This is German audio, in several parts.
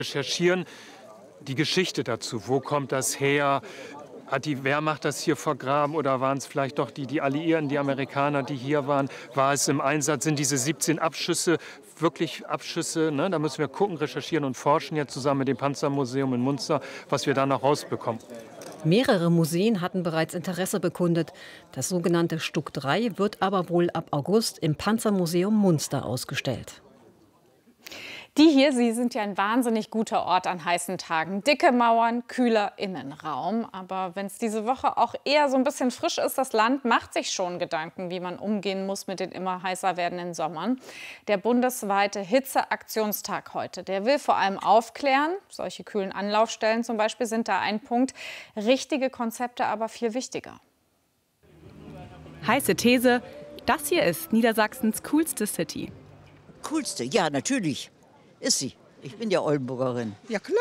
Recherchieren die Geschichte dazu. Wo kommt das her? Hat die Wehrmacht das hier vergraben oder waren es vielleicht doch die Alliierten, die Amerikaner, die hier waren? War es im Einsatz? Sind diese 17 Abschüsse wirklich Abschüsse? Ne? Da müssen wir gucken, recherchieren und forschen jetzt zusammen mit dem Panzermuseum in Munster, was wir da noch rausbekommen. Mehrere Museen hatten bereits Interesse bekundet. Das sogenannte Stuck 3 wird aber wohl ab August im Panzermuseum Munster ausgestellt. Die hier, Sie sind ja ein wahnsinnig guter Ort an heißen Tagen. Dicke Mauern, kühler Innenraum. Aber wenn es diese Woche auch eher so ein bisschen frisch ist, das Land macht sich schon Gedanken, wie man umgehen muss mit den immer heißer werdenden Sommern. Der bundesweite Hitzeaktionstag heute, der will vor allem aufklären. Solche kühlen Anlaufstellen zum Beispiel sind da ein Punkt. Richtige Konzepte aber viel wichtiger. Heiße These, das hier ist Niedersachsens coolste City. Coolste, ja, natürlich. Ist sie. Ich bin ja Oldenburgerin. Ja, klar.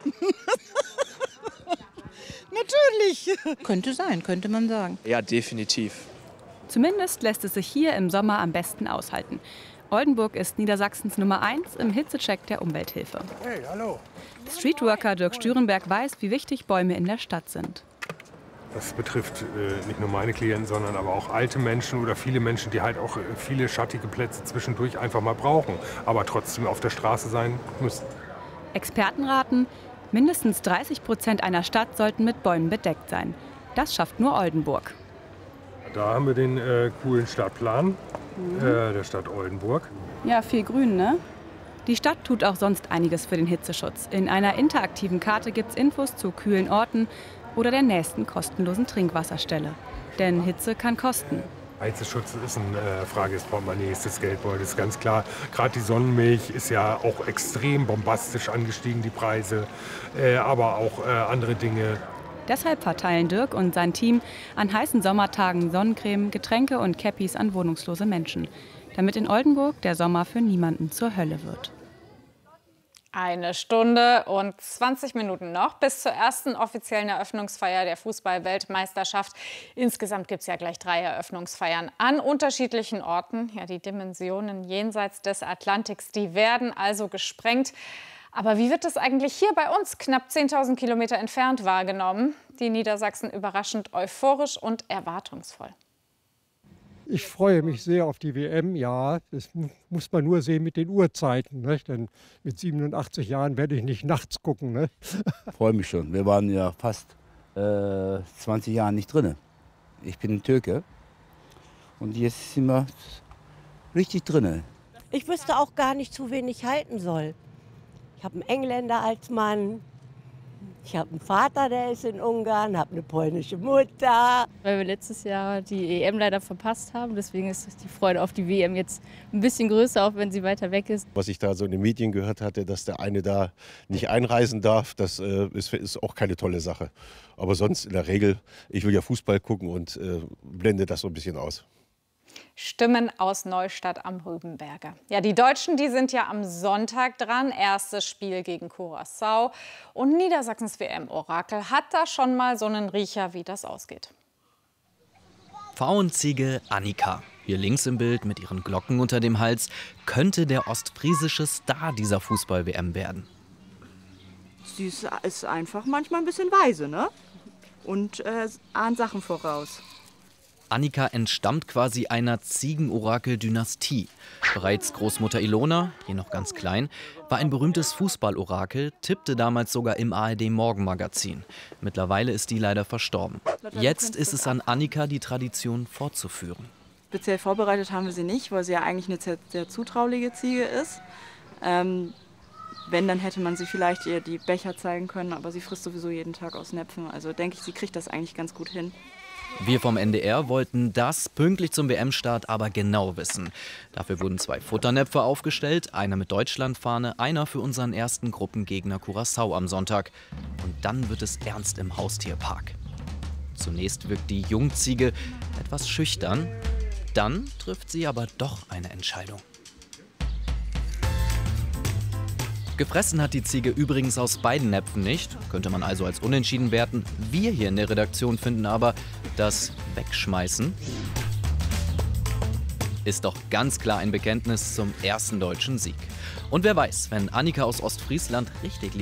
Natürlich. Könnte sein, könnte man sagen. Ja, definitiv. Zumindest lässt es sich hier im Sommer am besten aushalten. Oldenburg ist Niedersachsens Nummer 1 im Hitzecheck der Umwelthilfe. Hey, hallo. Streetworker Dirk Stürenberg weiß, wie wichtig Bäume in der Stadt sind. Das betrifft nicht nur meine Klienten, sondern aber auch alte Menschen oder viele Menschen, die halt auch viele schattige Plätze zwischendurch einfach mal brauchen, aber trotzdem auf der Straße sein müssen. Experten raten, mindestens 30% einer Stadt sollten mit Bäumen bedeckt sein. Das schafft nur Oldenburg. Da haben wir den coolen Stadtplan der Stadt Oldenburg. Ja, viel Grün, ne? Die Stadt tut auch sonst einiges für den Hitzeschutz. In einer interaktiven Karte gibt's Infos zu kühlen Orten oder der nächsten kostenlosen Trinkwasserstelle. Denn Hitze kann kosten. Hitzeschutz ist eine Frage des Portemonnaies, des Geldbeutels, ganz klar. Gerade die Sonnenmilch ist ja auch extrem bombastisch angestiegen, die Preise, aber auch andere Dinge. Deshalb verteilen Dirk und sein Team an heißen Sommertagen Sonnencreme, Getränke und Cappies an wohnungslose Menschen, damit in Oldenburg der Sommer für niemanden zur Hölle wird. 1 Stunde und 20 Minuten noch bis zur ersten offiziellen Eröffnungsfeier der Fußball-Weltmeisterschaft. Insgesamt gibt es ja gleich 3 Eröffnungsfeiern an unterschiedlichen Orten. Ja, die Dimensionen jenseits des Atlantiks, die werden also gesprengt. Aber wie wird es eigentlich hier bei uns, knapp 10.000 Kilometer entfernt, wahrgenommen? Die Niedersachsen überraschend euphorisch und erwartungsvoll. Ich freue mich sehr auf die WM, ja, das muss man nur sehen mit den Uhrzeiten, ne? Denn mit 87 Jahren werde ich nicht nachts gucken. Ne? Ich freue mich schon, wir waren ja fast 20 Jahre nicht drin. Ich bin ein Türke und jetzt sind wir richtig drin. Ich wüsste auch gar nicht, zu wen ich halten soll. Ich habe einen Engländer als Mann. Ich habe einen Vater, der ist in Ungarn, habe eine polnische Mutter. Weil wir letztes Jahr die EM leider verpasst haben. Deswegen ist die Freude auf die WM jetzt ein bisschen größer, auch wenn sie weiter weg ist. Was ich da so in den Medien gehört hatte, dass der eine da nicht einreisen darf, das ist auch keine tolle Sache. Aber sonst in der Regel, ich will ja Fußball gucken und blende das so ein bisschen aus. Stimmen aus Neustadt am Rübenberger. Ja, die Deutschen, die sind ja am Sonntag dran. Erstes Spiel gegen Curaçao. Und Niedersachsens WM-Orakel hat da schon mal so einen Riecher, wie das ausgeht. Pfauenziege Annika, hier links im Bild mit ihren Glocken unter dem Hals, könnte der ostfriesische Star dieser Fußball-WM werden. Sie ist einfach manchmal ein bisschen weise, ne? Und ahnt Sachen voraus. Annika entstammt quasi einer Ziegenorakel-Dynastie. Bereits Großmutter Ilona, hier noch ganz klein, war ein berühmtes Fußballorakel, tippte damals sogar im ARD-Morgenmagazin. Mittlerweile ist die leider verstorben. Jetzt ist es an Annika, die Tradition fortzuführen. Speziell vorbereitet haben wir sie nicht, weil sie ja eigentlich eine sehr zutrauliche Ziege ist. Wenn, dann hätte man sie vielleicht ihr die Becher zeigen können, aber sie frisst sowieso jeden Tag aus Näpfen. Also denke ich, sie kriegt das eigentlich ganz gut hin. Wir vom NDR wollten das pünktlich zum WM-Start aber genau wissen. Dafür wurden 2 Futternäpfe aufgestellt, einer mit Deutschlandfahne, einer für unseren ersten Gruppengegner Curaçao am Sonntag. Und dann wird es ernst im Haustierpark. Zunächst wirkt die Jungziege etwas schüchtern, dann trifft sie aber doch eine Entscheidung. Gefressen hat die Ziege übrigens aus beiden Näpfen nicht, könnte man also als unentschieden werten. Wir hier in der Redaktion finden aber, das Wegschmeißen ist doch ganz klar ein Bekenntnis zum ersten deutschen Sieg. Und wer weiß, wenn Annika aus Ostfriesland richtig liegt,